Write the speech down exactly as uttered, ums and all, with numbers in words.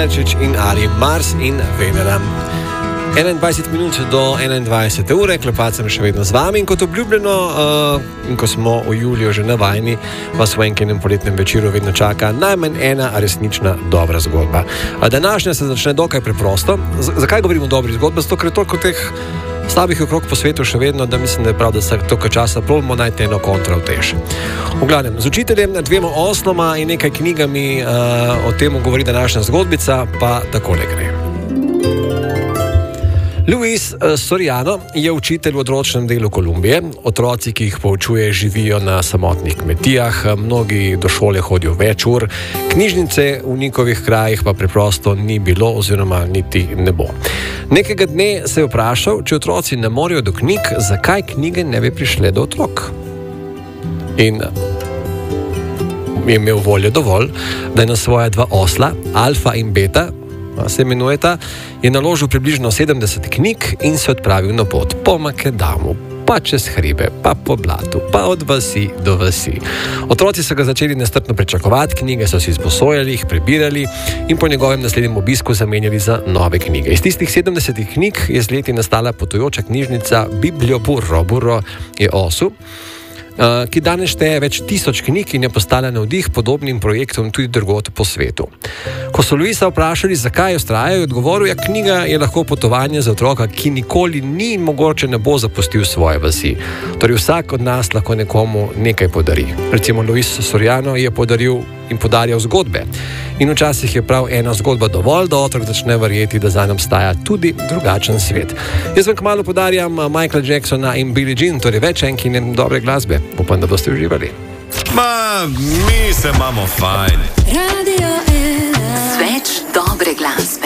In Ari, Mars in Venera. enaindvajset minut do enaindvajsete ure, Klepac sem še vedno z vami in kot obljubljeno, uh, in ko smo v juliju že navajeni, vas v enkem poletnem večeru vedno čaka najmanj ena resnična dobra zgodba. A današnja se začne dokaj preprosto. Z- zakaj govorimo o dobri zgodbi? Zato, ker je toliko teh slabih okrog po svetu še vedno, da mislim, da je prav, da se toliko časa probamo najti eno kontrautež. V glavnem, z učiteljem, dvema osnoma in nekaj knjigami uh, o tem govori današnja zgodbica, pa takole gre. Luis Soriano je učitelj v odročnem delu Kolumbije. Otroci, ki jih poučuje, živijo na samotnih kmetijah, mnogi do šole hodijo več ur, knjižnice v njihovih krajih pa preprosto ni bilo oziroma niti ne bo. Nekega dne se je vprašal, če otroci ne morejo do knjig, zakaj knjige ne bi prišle do otrok. In je imel volje dovolj, da je na svoja dva osla, Alfa in Beta, se imenujeta, je naložil približno sedemdeset knjig in se odpravil na pot po Makedamu, pa čez hribe, pa po blatu, pa od vasi do vasi. Otroci so ga začeli nestrpno pričakovati, knjige so si izposojali, jih prebirali in po njegovem naslednjem obisku zamenjali za nove knjige. Iz tistih sedemdesetih knjig je z leti nastala potujoča knjižnica Biblio Burro, Burro je osu, ki danes šteje več tisoč knjig in je postala navdih podobnim projektom tudi drugod po svetu. Ko so Luisa vprašali, zakaj vztraja, je odgovoril, ja, knjiga je lahko potovanje za otroka, ki nikoli ni in mogoče ne bo zapustil svoje vasi. Torej vsak od nas lahko nekomu nekaj podari. Recimo Luis Soriano je podaril in podarjal zgodbe. In včasih je prav ena zgodba dovolj, da otrok začne verjeti, da zanj obstaja tudi drugačen svet. Jaz vam kmalu podarjam Michaela Jacksona in Billie Jean, torej več enkin in dobre glasbe. Upam, da boste uživali. Ma, mi se imamo fajn. Radio ena. Več dobre glasbe.